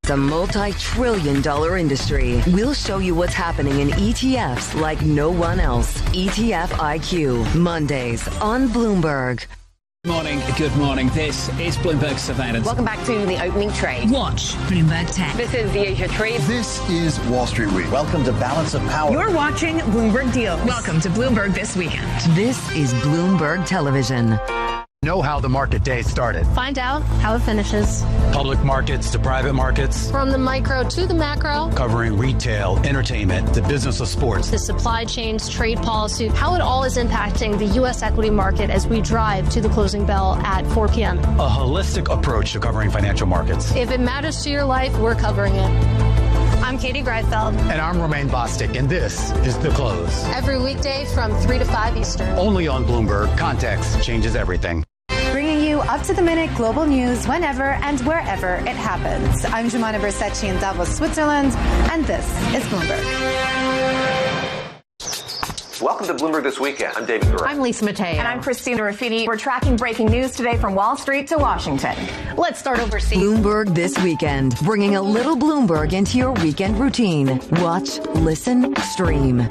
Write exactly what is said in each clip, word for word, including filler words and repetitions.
It's a multi-trillion dollar industry. We'll show you what's happening in E T Fs like no one else. E T F I Q, Mondays on Bloomberg. Good morning. Good morning. This is Bloomberg Surveillance. Welcome back to the opening trade. Watch Bloomberg Tech. This is the Asia Trade. This is Wall Street Week. Welcome to Balance of Power. You're watching Bloomberg Deals. Welcome to Bloomberg This Weekend. This is Bloomberg Television. Know how the market day started. Find out how it finishes. Public markets to private markets. From the micro to the macro. Covering retail, entertainment, the business of sports. The supply chains, trade policy, how it all is impacting the U S equity market as we drive to the closing bell at four p.m. A holistic approach to covering financial markets. If it matters to your life, we're covering it. I'm Katie Greifeld. And I'm Romaine Bostic, and this is The Close. Every weekday from three to five Eastern. Only on Bloomberg. Context changes everything. Bringing you up-to-the-minute global news whenever and wherever it happens. I'm Jemana Bersecci in Davos, Switzerland, and this is Bloomberg. Welcome to Bloomberg This Weekend. I'm David Gura. I'm Lisa Mateo. And I'm Christina Ruffini. We're tracking breaking news today from Wall Street to Washington. Let's start overseas. Bloomberg This Weekend, bringing a little Bloomberg into your weekend routine. Watch, listen, stream.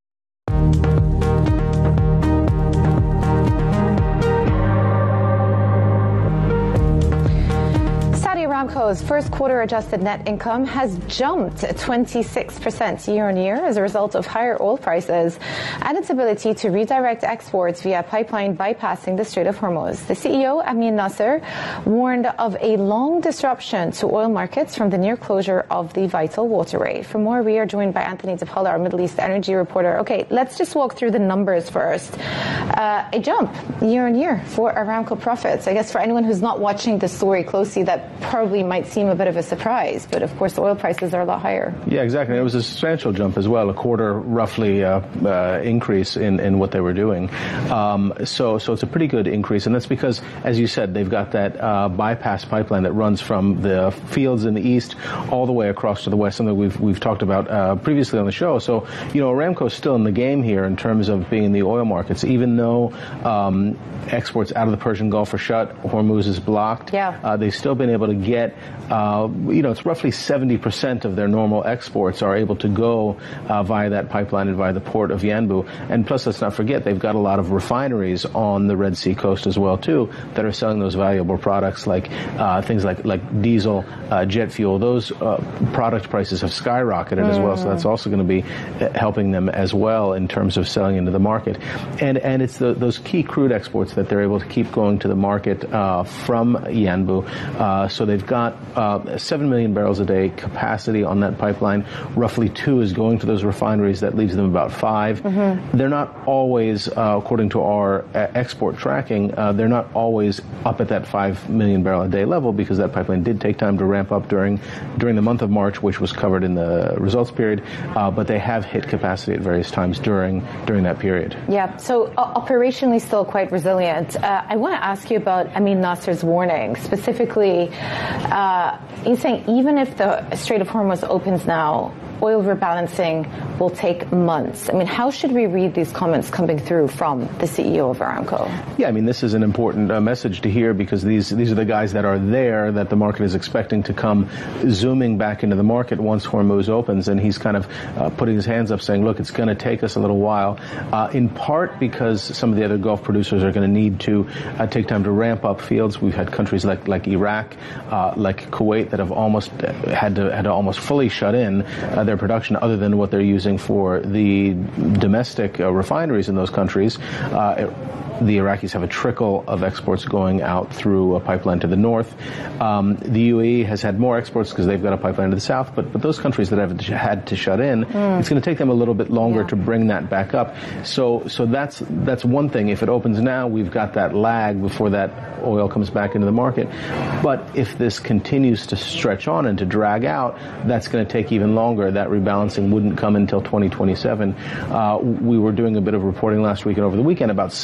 Aramco's first quarter adjusted net income has jumped twenty-six percent year on year as a result of higher oil prices and its ability to redirect exports via pipeline bypassing the Strait of Hormuz. The C E O, Amin Nasser, warned of a long disruption to oil markets from the near closure of the vital waterway. For more, we are joined by Anthony DePaula, our Middle East energy reporter. Okay, let's just walk through the numbers first. Uh, a jump year on year for Aramco profits. I guess for anyone who's not watching the story closely, that probably might seem a bit of a surprise, but of course oil prices are a lot higher. Yeah, exactly. It was a substantial jump as well, a quarter roughly uh, uh, increase in, in what they were doing. Um, so so it's a pretty good increase, and that's because, as you said, they've got that uh, bypass pipeline that runs from the fields in the east all the way across to the west, something we've we've talked about uh, previously on the show. So, you know, Aramco's still in the game here in terms of being in the oil markets, even though um, exports out of the Persian Gulf are shut, Hormuz is blocked. Yeah. Uh, they've still been able to get, uh, you know, it's roughly seventy percent of their normal exports are able to go uh, via that pipeline and via the port of Yanbu. And plus, let's not forget, they've got a lot of refineries on the Red Sea coast as well, too, that are selling those valuable products like uh, things like, like diesel, uh, jet fuel. Those uh, product prices have skyrocketed mm. as well, so that's also going to be helping them as well in terms of selling into the market. And and it's the, those key crude exports that they're able to keep going to the market uh, from Yanbu. Uh, so they've got uh, seven million barrels a day capacity on that pipeline. Roughly two is going to those refineries. That leaves them about five. Mm-hmm. They're not always, uh, according to our uh, export tracking, uh, they're not always up at that five million barrel a day level because that pipeline did take time to ramp up during during the month of March, which was covered in the results period. Uh, but they have hit capacity at various times during during that period. Yeah. So uh, operationally, still quite resilient. Uh, I want to ask you about Amin Nasser's warning, specifically. Uh, he's saying even if the Strait of Hormuz opens now, oil rebalancing will take months. I mean, how should we read these comments coming through from the C E O of Aramco? Yeah, I mean, this is an important uh, message to hear because these these are the guys that are there that the market is expecting to come zooming back into the market once Hormuz opens. And he's kind of uh, putting his hands up saying, look, it's going to take us a little while, uh, in part because some of the other Gulf producers are going to need to uh, take time to ramp up fields. We've had countries like, like Iraq, uh, like Kuwait that have almost had to, had to almost fully shut in uh, their production other than what they're using for the domestic uh, refineries in those countries. Uh, the Iraqis have a trickle of exports going out through a pipeline to the north. Um, the U A E has had more exports because they've got a pipeline to the south, but but those countries that have had to shut in, mm. it's going to take them a little bit longer yeah. to bring that back up. So so that's that's one thing. If it opens now, we've got that lag before that oil comes back into the market. But if this continues to stretch on and to drag out, that's going to take even longer. That rebalancing wouldn't come until twenty twenty-seven. Uh, we were doing a bit of reporting last week and over the weekend about some of the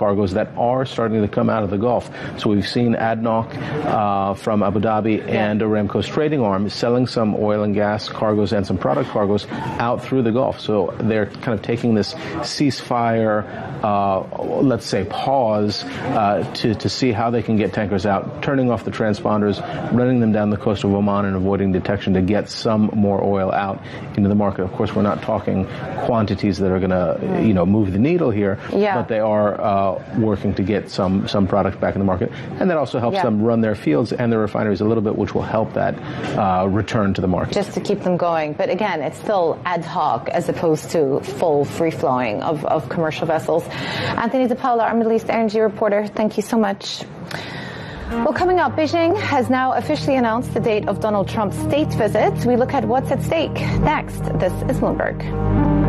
cargoes that are starting to come out of the Gulf. So we've seen A D N O C uh, from Abu Dhabi yeah. and Aramco's trading arm selling some oil and gas cargoes and some product cargoes out through the Gulf. So they're kind of taking this ceasefire, uh, let's say, pause uh, to, to see how they can get tankers out, turning off the transponders, running them down the coast of Oman and avoiding detection to get some more oil out into the market. Of course, we're not talking quantities that are going to, you know, move the needle here, yeah. but they are uh, working to get some, some product back in the market. And that also helps yeah. them run their fields and their refineries a little bit, which will help that uh, return to the market. Just to keep them going. But again, it's still ad hoc as opposed to full free-flowing of, of commercial vessels. Anthony DePaula, our Middle East energy reporter, thank you so much. Well, coming up, Beijing has now officially announced the date of Donald Trump's state visit. We look at what's at stake. Next, this is Bloomberg.